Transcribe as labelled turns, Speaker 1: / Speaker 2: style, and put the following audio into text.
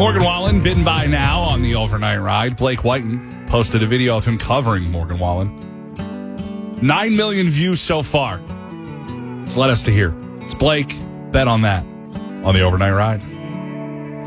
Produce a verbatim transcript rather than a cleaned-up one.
Speaker 1: Morgan Wallen, bitten by now on the overnight ride. Blake Whiten posted a video of him covering Morgan Wallen. Nine million views so far. It's led us to here. It's Blake. Bet on that on the overnight ride.